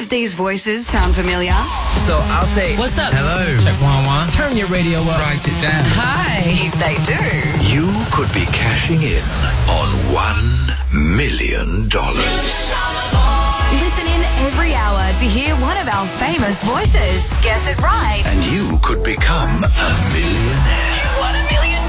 of these voices sound familiar? So I'll say, What's up? Hello. Check 1-1. Turn your radio up. Write it down. Hi. If they do. You could be cashing in on $1 million. Listen in every hour to hear one of our famous voices. Guess it right. And you could become a millionaire. You've won $1 million.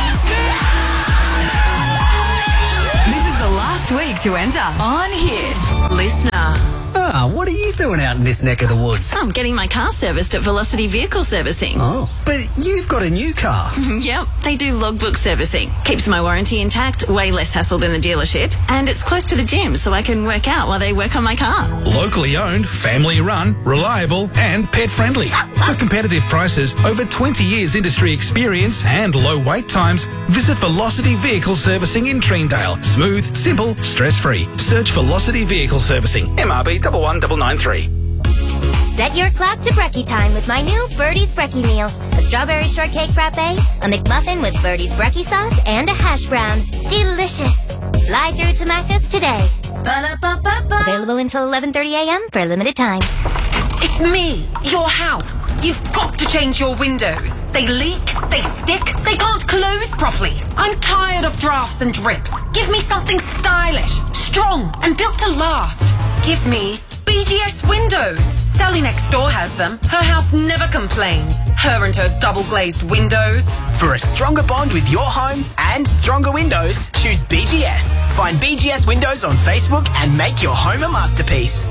This is the last week to enter on Hit Listener. What are you doing out in this neck of the woods? I'm getting my car serviced at Velocity Vehicle Servicing. Oh, but you've got a new car. Yep, they do logbook servicing. Keeps my warranty intact, way less hassle than the dealership, and it's close to the gym so I can work out while they work on my car. Locally owned, family run, reliable and pet friendly. For competitive prices, over 20 years industry experience and low wait times, visit Velocity Vehicle Servicing in Treendale. Smooth, simple, stress-free. Search Velocity Vehicle Servicing, MRB 11993. Set your clock to brekkie time with my new Birdie's Brekkie Meal. A strawberry shortcake frappe, a McMuffin with Birdie's Brekkie sauce, and a hash brown. Delicious. Fly through to Macca's today. Ba-da-ba-ba-ba. Available until 11:30 a.m. for a limited time. It's me, your house. You've got to change your windows. They leak, they stick, they can't close properly. I'm tired of drafts and drips. Give me something stylish, strong, and built to last. Give me BGS Windows. Sally next door has them. Her house never complains. Her and her double-glazed windows. For a stronger bond with your home and stronger windows, choose BGS. Find BGS Windows on Facebook and make your home a masterpiece.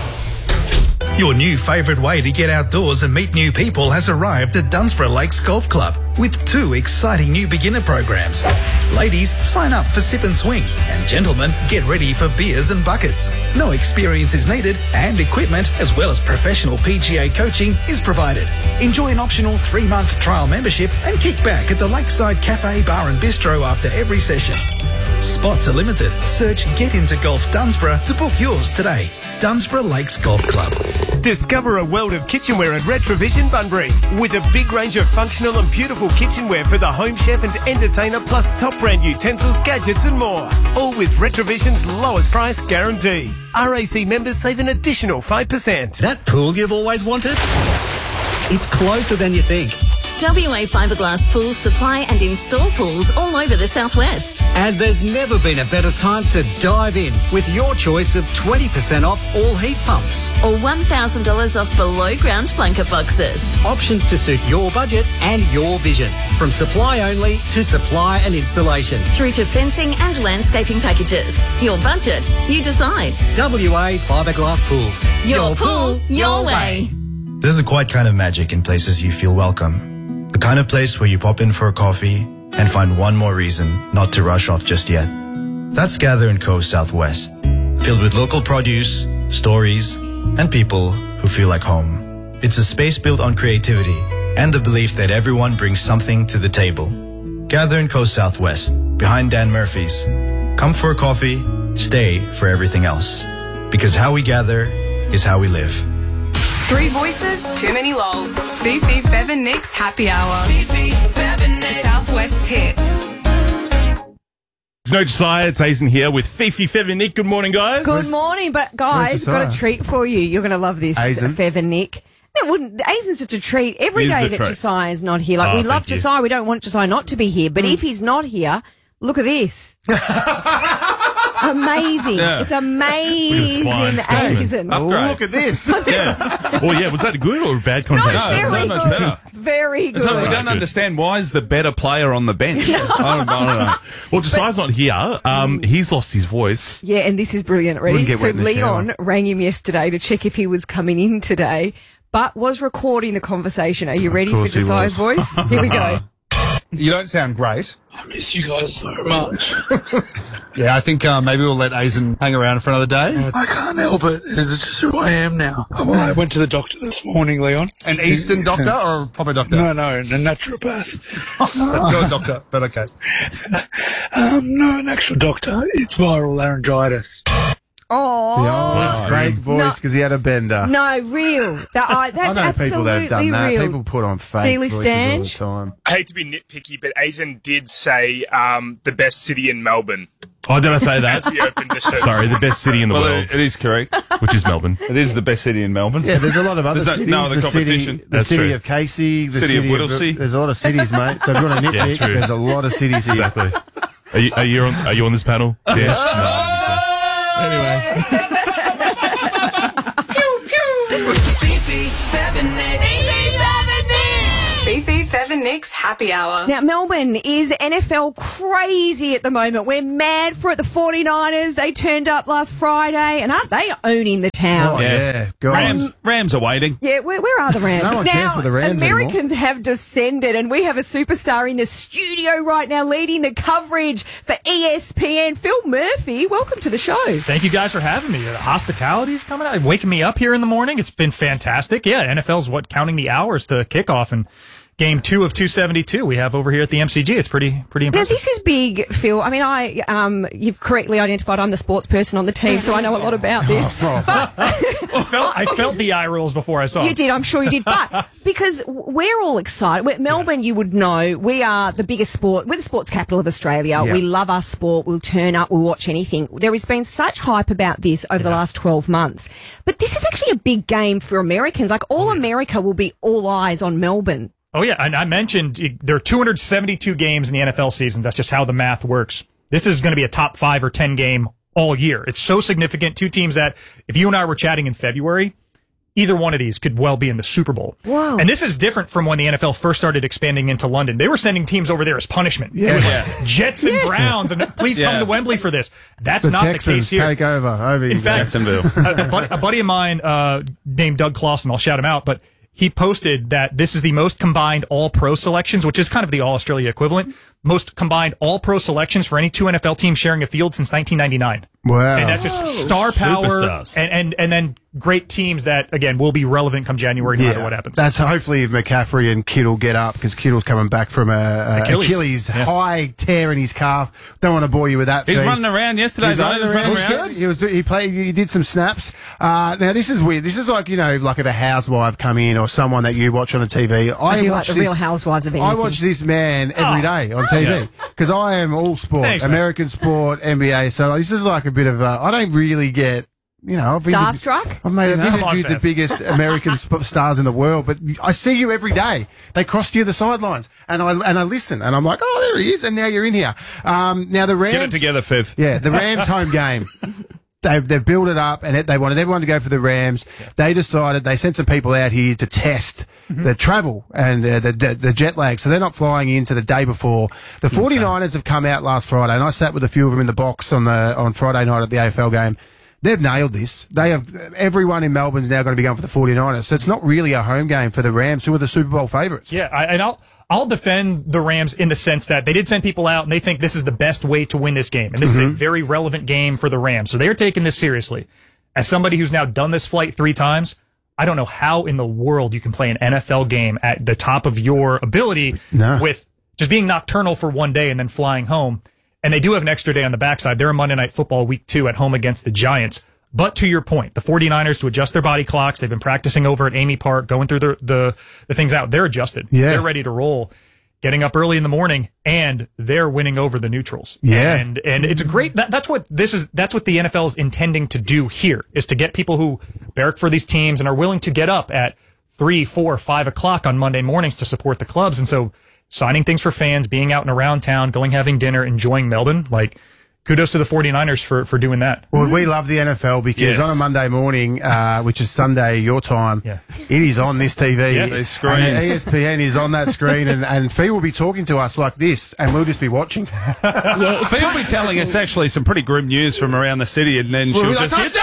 Your new favourite way to get outdoors and meet new people has arrived at Dunsborough Lakes Golf Club with 2 exciting new beginner programs. Ladies, sign up for Sip and Swing, and gentlemen, get ready for beers and buckets. No experience is needed, and equipment as well as professional PGA coaching is provided. Enjoy an optional 3-month trial membership and kick back at the Lakeside Cafe, Bar and Bistro after every session. Spots are limited. Search Get Into Golf Dunsborough to book yours today. Dunsborough Lakes Golf Club. Discover a world of kitchenware at Retrovision Bunbury with a big range of functional and beautiful kitchenware for the home chef and entertainer, plus top brand utensils, gadgets and more. All with Retrovision's lowest price guarantee. RAC members save an additional 5%. That pool you've always wanted? It's closer than you think. WA Fiberglass Pools supply and install pools all over the southwest. And there's never been a better time to dive in with your choice of 20% off all heat pumps. Or $1,000 off below ground blanket boxes. Options to suit your budget and your vision. From supply only to supply and installation. Through to fencing and landscaping packages. Your budget, you decide. WA Fiberglass Pools. Your pool, your way. There's a quiet kind of magic in places you feel welcome. The kind of place where you pop in for a coffee and find one more reason not to rush off just yet. That's Gather & Co. Southwest, filled with local produce, stories, and people who feel like home. It's a space built on creativity and the belief that everyone brings something to the table. Gather & Co. Southwest, behind Dan Murphy's. Come for a coffee, stay for everything else. Because how we gather is how we live. 3 voices, too many lols. Fifi, Fev and Nick's Happy Hour. Fifi, Fev and Nick. Southwest Hit. There's no Josiah, it's Aizen here with Fifi, Fev and Nick. Good morning, guys. Good morning, but guys, got a treat for you. You're going to love this, Aizen. Fev and Nick. No, it wouldn't. Aizen's just a treat. Every day that Josiah's not here. Like, we love Josiah. We don't want Josiah not to be here. But if he's not here, look at this. Amazing. Yeah. It's amazing, Aizen. Oh, look at this. Yeah. Well, yeah, was that a good or a bad conversation? No, so much better. Very good. So we don't understand why is the better player on the bench. I don't know. Well, Josiah's not here. He's lost his voice. Yeah, and this is brilliant. Ready? So Leon rang him yesterday to check if he was coming in today, but was recording the conversation. Are you ready for Josiah's voice? Here we go. You don't sound great. I miss you guys so much. Yeah, I think maybe we'll let Aizen hang around for another day. I can't help it. This is just who I am now. I went to the doctor this morning, Leon. An Eastern doctor or a proper doctor? No, a naturopath. You're a doctor, but okay. No, an actual doctor. It's viral laryngitis. Oh, That's fake voice because he had a bender. No, real. That's I know absolutely people that have done that. real. People put on fake Daily voices Stange? all the time. I hate to be nitpicky, but Aizen did say the best city in Melbourne. Oh, did I say that? As we opened the show. Sorry, the best city in the world. It is correct. Which is Melbourne. It is the best city in Melbourne. Yeah, there's a lot of other cities. No other competition. The city of Casey. The city of Whittlesea. There's a lot of cities, mate. So if you want to nitpick, true. there's a lot of cities here. Exactly. Are you on this panel? Yes. Anyway. Fifi, Fev and Nick's Happy Hour. Now, Melbourne is NFL crazy at the moment. We're mad for it. The 49ers, they turned up last Friday, and aren't they owning the town? Oh, yeah. Rams are waiting. Yeah, where are the Rams? No one cares for the Rams Americans have descended, and we have a superstar in the studio right now leading the coverage for ESPN. Phil Murphy, welcome to the show. Thank you guys for having me. The hospitality's coming out, waking me up here in the morning. It's been fantastic. Yeah, NFL's counting the hours to kickoff, and Game 2 of 272 we have over here at the MCG. It's pretty impressive. Now, this is big, Phil. I mean, you've correctly identified I'm the sports person on the team, so I know a lot about this. I felt the eye rolls before I saw You it. did, I'm sure you did. But because we're all excited. Melbourne, you would know, we are the biggest sport. We're the sports capital of Australia. Yeah. We love our sport. We'll turn up. We'll watch anything. There has been such hype about this over the last 12 months. But this is actually a big game for Americans. Like, all America will be all eyes on Melbourne. Oh, yeah, and I mentioned there are 272 games in the NFL season. That's just how the math works. This is going to be a top 5 or 10 game all year. It's so significant. Two teams that, if you and I were chatting in February, either one of these could well be in the Super Bowl. Wow. And this is different from when the NFL first started expanding into London. They were sending teams over there as punishment. Yeah. It was like Jets and Browns, and please come to Wembley for this. That's The not Texans the case here. take over In fact, Jacksonville. a buddy of mine named Doug Clausen, I'll shout him out, but he posted that this is the most combined all-pro selections, which is kind of the All-Australia equivalent, most combined all-pro selections for any two NFL teams sharing a field since 1999. Wow. And that's just star power Superstars. and then great teams that, again, will be relevant come January no matter what happens. That's hopefully if McCaffrey and Kittle get up, because Kittle's coming back from a Achilles high tear in his calf. Don't want to bore you with that. He's running around yesterday, though. He was running around. He did some snaps. Now this is weird. This is like, like if a housewife come in or someone that you watch on a TV. I do like the Real Housewives of anything. I watch this man every day on TV because I am all sport, Thanks, American sport, NBA. So this is like a bit of I don't really get. I've been Starstruck? I've interviewed the biggest American stars in the world, but I see you every day. They cross to you the sidelines, and I listen, and I'm like, oh, there he is, and now you're in here. Now the Rams Get it together, Fev. Yeah, the Rams home game. They've built it up, and they wanted everyone to go for the Rams. They decided they sent some people out here to test the travel and the jet lag, so they're not flying into the day before. The 49ers have come out last Friday, and I sat with a few of them in the box on Friday night at the AFL game. They've nailed this. They have everyone in Melbourne's now going to be going for the 49ers, so it's not really a home game for the Rams, who are the Super Bowl favourites. Yeah, and I'll defend the Rams in the sense that they did send people out and they think this is the best way to win this game. And this is a very relevant game for the Rams. So they are taking this seriously. As somebody who's now done this flight 3 times, I don't know how in the world you can play an NFL game at the top of your ability with just being nocturnal for one day and then flying home. And they do have an extra day on the backside. They're a Monday Night Football week 2 at home against the Giants. But to your point, the 49ers, to adjust their body clocks, they've been practicing over at Amy Park, going through the things out. They're adjusted. Yeah. They're ready to roll, getting up early in the morning, and they're winning over the neutrals. Yeah. And it's great. That's what the NFL is intending to do here, is to get people who barrack for these teams and are willing to get up at 3, 4, 5 o'clock on Monday mornings to support the clubs. And so signing things for fans, being out and around town, going having dinner, enjoying Melbourne, kudos to the 49ers for doing that. Well, we love the NFL because on a Monday morning, which is Sunday your time, it is on this TV. Yeah, these screens. And ESPN is on that screen, and Fee will be talking to us like this, and we'll just be watching. Fee will be telling us actually some pretty grim news from around the city, and then she'll just hit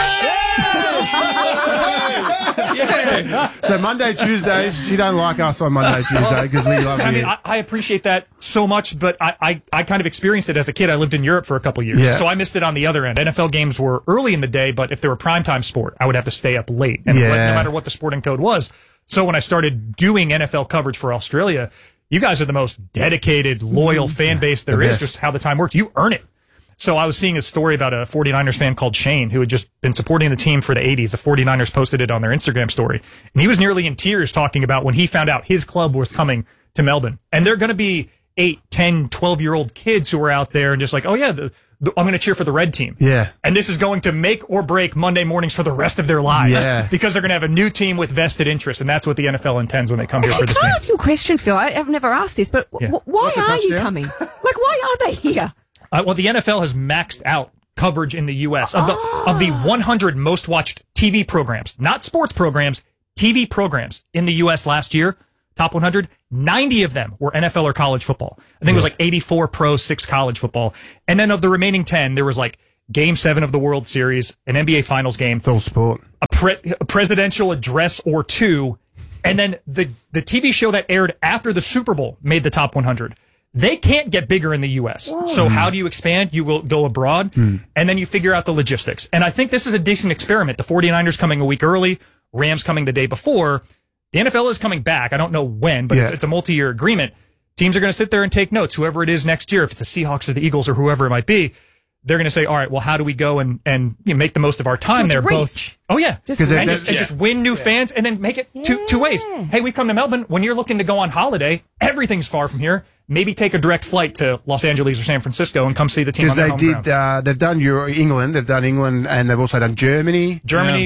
So Monday, Tuesdays, she don't like us on Monday, Tuesday because we love you. I mean, I appreciate that so much, but I kind of experienced it as a kid. I lived in Europe for a couple years, so I missed it on the other end. NFL games were early in the day, but if they were primetime sport, I would have to stay up late, and no matter what the sporting code was. So when I started doing NFL coverage for Australia, you guys are the most dedicated, loyal fan base there is, just how the time works. You earn it. So I was seeing a story about a 49ers fan called Shane who had just been supporting the team for the 80s. The 49ers posted it on their Instagram story. And he was nearly in tears talking about when he found out his club was coming to Melbourne. And they're going to be 8, 10, 12-year-old kids who are out there and just like, oh, yeah, I'm going to cheer for the red team. Yeah. And this is going to make or break Monday mornings for the rest of their lives. Yeah. Because they're going to have a new team with vested interest. And that's what the NFL intends when they come here for this Can I game. ask you a question, Phil? I've never asked this, but Yeah. why What's a are you touchdown? coming? Like, why are they here? Well, the NFL has maxed out coverage in the U.S. of the 100 most watched TV programs, not sports programs, TV programs in the U.S. last year. Top 100, 90 of them were NFL or college football. I think it was like 84 pro, 6 college football. And then of the remaining 10, there was like Game 7 of the World Series, an NBA Finals game, full sport, a presidential address or 2, and then the TV show that aired after the Super Bowl made the top 100. They can't get bigger in the U.S. Whoa. So how do you expand? You will go abroad, and then you figure out the logistics. And I think this is a decent experiment. The 49ers coming a week early, Rams coming the day before. The NFL is coming back. I don't know when, but it's a multi-year agreement. Teams are going to sit there and take notes, whoever it is next year, if it's the Seahawks or the Eagles or whoever it might be. They're going to say, all right, well, how do we go and make the most of our time there? Reach. Oh, yeah. Just just win new fans and then make it two ways. Hey, we come to Melbourne. When you're looking to go on holiday, everything's far from here. Maybe take a direct flight to Los Angeles or San Francisco and come see the team on their home ground. They've done England, and they've also done Germany.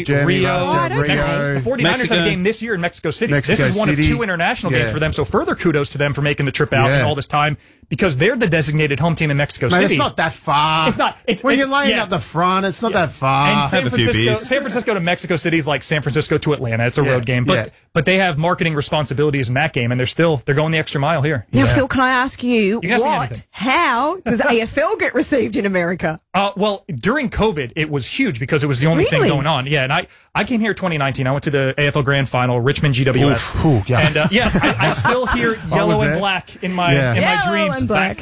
Rio. Rio. The 49ers had a game this year in Mexico City. This is one of 2 international games for them, so further kudos to them for making the trip out and all this time, because they're the designated home team in Mexico City. It's not that far. It's not. When you're laying up the front, it's not that far. And San Francisco to Mexico City is like San Francisco to Atlanta. It's a road game, but they have marketing responsibilities in that game, and they're going the extra mile here. Now, Phil, can I ask you, can ask me anything. how does AFL get received in America? Well, during COVID, it was huge because it was the only thing going on. Yeah, and I came here 2019. I went to the AFL Grand Final, Richmond GWS. And I still hear yellow and black in my dreams. And black.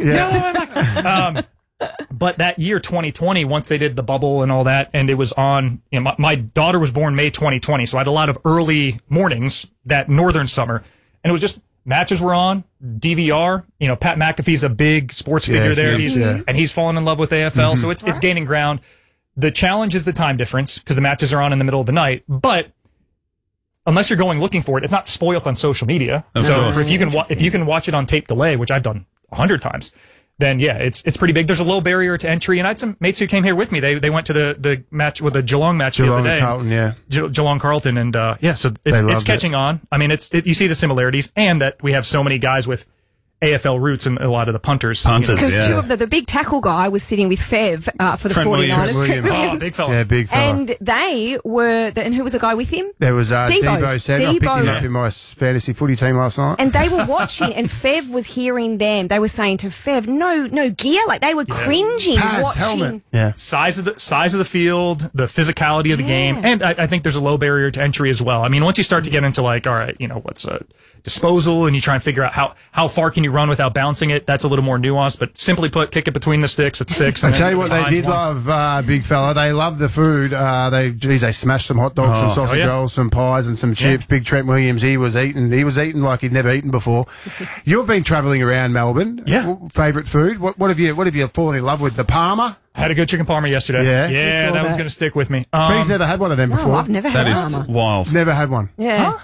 But that year, 2020, once they did the bubble and all that, and it was on, my daughter was born May 2020, so I had a lot of early mornings that northern summer, and it was just matches were on, DVR. Pat McAfee's a big sports figure there, and he's fallen in love with AFL, so it's gaining ground. The challenge is the time difference because the matches are on in the middle of the night, but unless you're going looking for it, it's not spoiled on social media. So if you can watch it on tape delay, which I've done 100 times, then it's pretty big. There's a low barrier to entry, and I had some mates who came here with me. They went to the match with the Geelong match the other day. Geelong Carlton, and so it's catching on. I mean, you see the similarities, and that we have so many guys with AFL roots and a lot of the punters. Because 2 of the big tackle guy was sitting with Fev for the Trent 49ers. Williams. Oh, big fella. Yeah, big fella. And they were, and who was the guy with him? There was Debo said, I picked him Debo. up in my fantasy footy team last night. And they were watching, and Fev was hearing them. They were saying to Fev, no gear. Like, they were cringing watching. Helmet. Yeah. Size of the field, the physicality of the game, and I think there's a low barrier to entry as well. I mean, once you start to get into like, all right, what's a disposal, and you try and figure out how far can you run without bouncing it, that's a little more nuanced, but simply put, kick it between the sticks at 6. I tell you what, they did love, big fella. They love the food. They smashed some hot dogs, some sausage rolls, some pies, and some chips. Big Trent Williams, he was eating like he'd never eaten before. You've been travelling around Melbourne. Yeah. Favourite food? What have you fallen in love with? The Parma? I had a good chicken parma yesterday. Yeah, that one's going to stick with me. Freddie's never had one of them before. I've never had That Parma. is wild. Never had one. Yeah.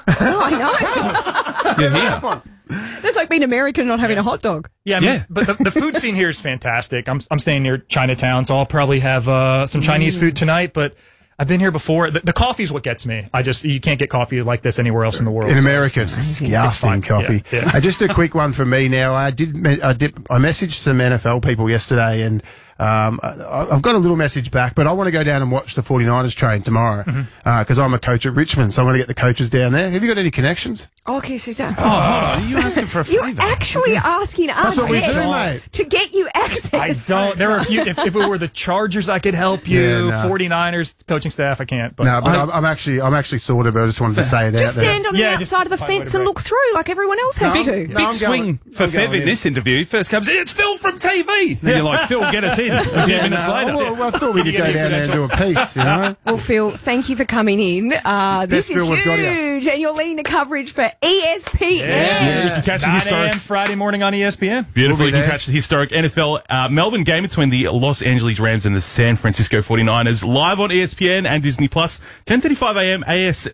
I know. You're here. That's like being American and not having a hot dog. Yeah, I mean, but the food scene here is fantastic. I'm staying near Chinatown, so I'll probably have some Chinese food tonight, but I've been here before. The coffee's what gets me. You can't get coffee like this anywhere else in the world. In America, it's disgusting coffee. Yeah. Just a quick one from me now. I messaged some NFL people yesterday, and I've got a little message back, but I want to go down and watch the 49ers train tomorrow because I'm a coach at Richmond, so I want to get the coaches down there. Have you got any connections? Okay, Suzanne. Oh, hold on. Are you asking for a favour? You're actually asking us That's what we do, mate. to get you access. I don't. There are a few. If it were the Chargers, I could help you. Yeah, no. 49ers coaching staff, I can't. But No, but I'm actually sorted, but I just wanted to say it Just out there. stand on the outside of the fence and look through like everyone else has to. Big swing for Fev in this interview. He first comes, it's Phil from TV. And you're like, Phil, get us in. in a few minutes later. Well, I thought we could go down there and do a piece, you know? Well, Phil, thank you for coming in. This is Phil we've got here. huge, and you're leading the coverage for ESPN. Yeah, you can catch the 9 historic a.m. Friday morning on ESPN. Beautiful. We'll You be can there. catch the historic NFL Melbourne game between the Los Angeles Rams and the San Francisco 49ers live on ESPN and Disney Plus, 10:35 a.m.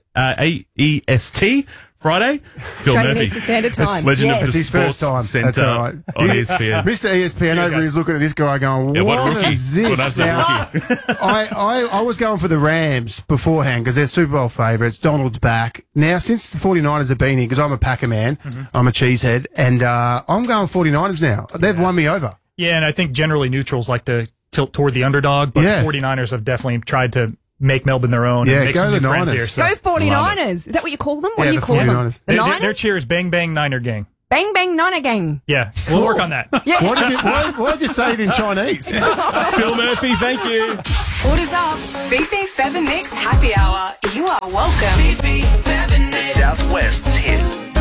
AEST Friday. Phil Australian Murphy. Eastern Standard That's Time. legend Yes. of It's the his first Sports time. That's Centre all right. on ESPN. Mr. ESPN over is looking at this guy going, Yeah, what a what rookie. is this? What an absolute Now, rookie. I was going for the Rams beforehand because they're Super Bowl favourites. Donald's back. Now, since the 49ers have been here, because I'm a Packer man, I'm a cheesehead, and I'm going 49ers now. They've won me over. Yeah, and I think generally neutrals like to tilt toward the underdog, but Yeah. 49ers have definitely tried to make Melbourne their own Yeah, and make go some the new friends Niners. here. So. Go 49ers. Is that what you call them? What Yeah, do you the call them? 49ers. The Their Niners? cheer is Bang Bang Niner Gang. Bang, bang, Niner gang. Yeah, we'll work on that. Yeah. Why did you say it in Chinese? Phil Murphy, thank you. Orders up. Fifi, Fev and Nick's Happy Hour. You are welcome. Fifi, Fev and Nick. Southwest's hit.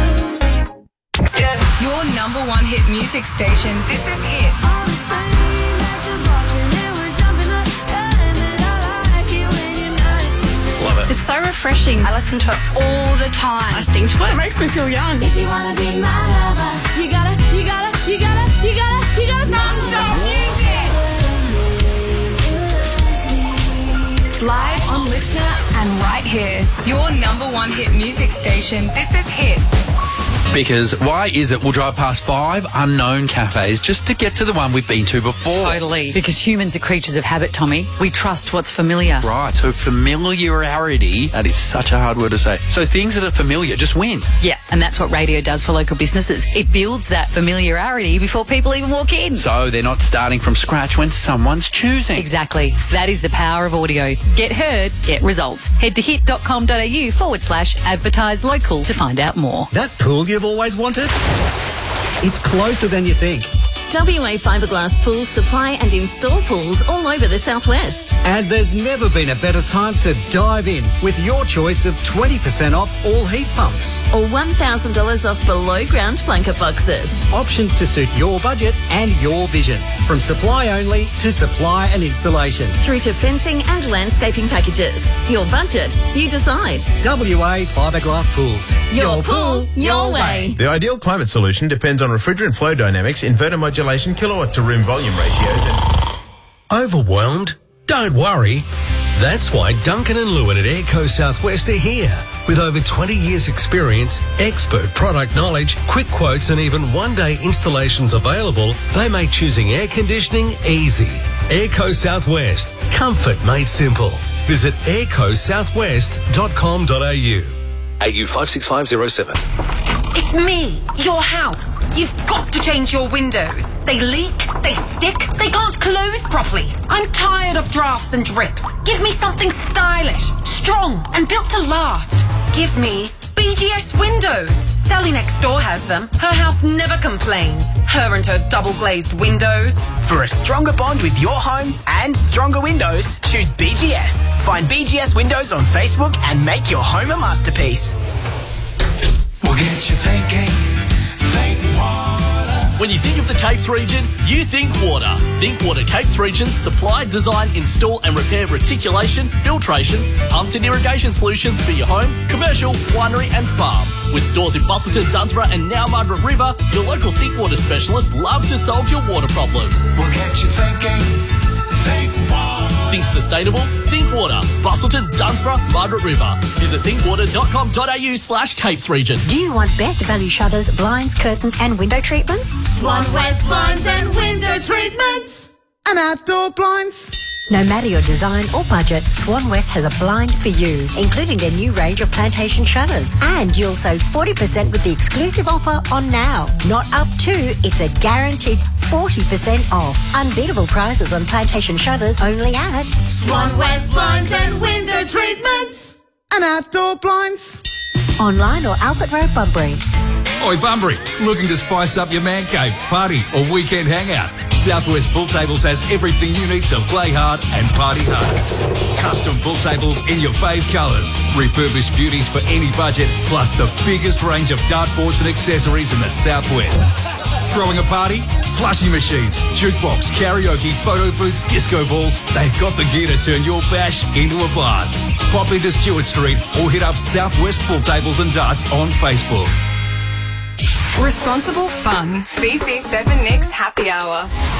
Your number one hit music station. This is Hit. Love it. It's so refreshing. I listen to it all the time. I sing to it. It makes me feel young. If you wanna be my lover, you gotta Non-stop music. Live on Listener and right here. Your number one hit music station. This is Hit. Because why is it we'll drive past 5 unknown cafes just to get to the one we've been to before? Totally. Because humans are creatures of habit, Tommy. We trust what's familiar. Right, so familiarity, that is such a hard word to say. So things that are familiar just win. Yeah, and that's what radio does for local businesses. It builds that familiarity before people even walk in. So they're not starting from scratch when someone's choosing. Exactly. That is the power of audio. Get heard, get results. Head to hit.com.au/advertise local to find out more. That pool you've always wanted? It's closer than you think. WA Fiberglass Pools supply and install pools all over the southwest. And there's never been a better time to dive in with your choice of 20% off all heat pumps. Or $1,000 off below ground blanket boxes. Options to suit your budget and your vision. From supply only to supply and installation. Through to fencing and landscaping packages. Your budget, you decide. WA Fiberglass Pools. Your pool, your way. The ideal climate solution depends on refrigerant flow dynamics, inverter modulation, kilowatt to room volume ratios and... Overwhelmed? Don't worry. That's why Duncan and Lewin at Airco Southwest are here. With over 20 years experience, expert product knowledge, quick quotes and even one-day installations available, they make choosing air conditioning easy. Airco Southwest. Comfort made simple. Visit aircosouthwest.com.au. AU 56507. It's me, your house. You've got to change your windows. They leak, they stick, they can't close properly. I'm tired of drafts and drips. Give me something stylish, strong, and built to last. Give me BGS windows. Sally next door has them. Her house never complains. Her and her double-glazed windows. For a stronger bond with your home and stronger windows, choose BGS. Find BGS Windows on Facebook and make your home a masterpiece. We'll get you thinking. Think water. When you think of the Capes region, you think water. Think Water Capes region supply, design, install and repair reticulation, filtration, pumps and irrigation solutions for your home, commercial, winery and farm. With stores in Busselton, Dunsborough and now Margaret River, your local Think Water specialists love to solve your water problems. We'll get you thinking. Think water. Think sustainable? Think water. Busselton, Dunsborough, Margaret River. Visit thinkwater.com.au/Capes region. Do you want best value shutters, blinds, curtains and window treatments? Swan West blinds and window treatments. And outdoor blinds. No matter your design or budget, Swan West has a blind for you, including their new range of plantation shutters. And you'll save 40% with the exclusive offer on now. Not up to, it's a guaranteed 40% off. Unbeatable prices on plantation shutters only at Swan West blinds and window treatments. And outdoor blinds. Online or Albert Road, Bunbury. Oi, Bunbury, looking to spice up your man cave, party or weekend hangout? Southwest Pool Tables has everything you need to play hard and party hard. Custom pool tables in your fave colours, refurbished beauties for any budget, plus the biggest range of dartboards and accessories in the Southwest. Throwing a party? Slushy machines, jukebox, karaoke, photo booths, disco balls. They've got the gear to turn your bash into a blast. Pop into Stewart Street or hit up Southwest Pool Tables and Darts on Facebook. Responsible fun. Fifi Fev and Nick's Happy Hour.